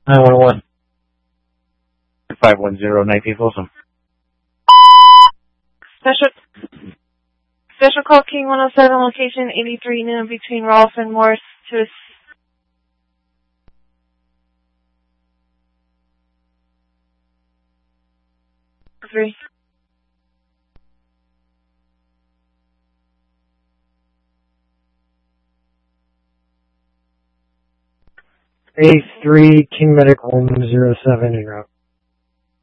911. 510-19 Folsom. Special call King 107, location 83 noon between Rolfe and Morse to a... Three. A3 King Medical 107 en route.